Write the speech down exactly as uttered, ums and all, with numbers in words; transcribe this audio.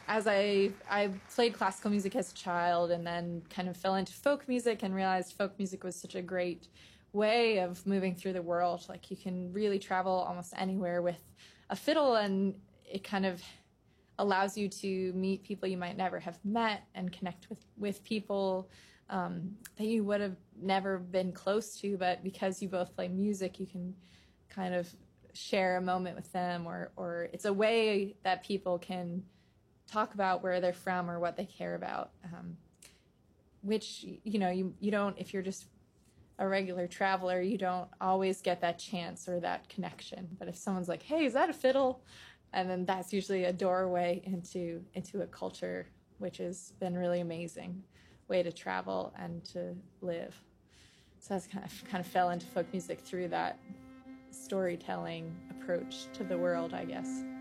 as I I played classical music as a child and then kind of fell into folk music and realized folk music was such a great way of moving through the world. Like you can really travel almost anywhere with a fiddle, and it kind of allows you to meet people you might never have met and connect with, with people um, that you would have never been close to, but because you both play music, you can kind of share a moment with them, or, or it's a way that people can talk about where they're from or what they care about, um, which, you know, you, you don't, if you're just a regular traveler, you don't always get that chance or that connection. But if someone's like, hey, is that a fiddle? And then that's usually a doorway into into a culture, which has been really amazing way to travel and to live. So that's kind of kind of fell into folk music through that storytelling approach to the world, I guess.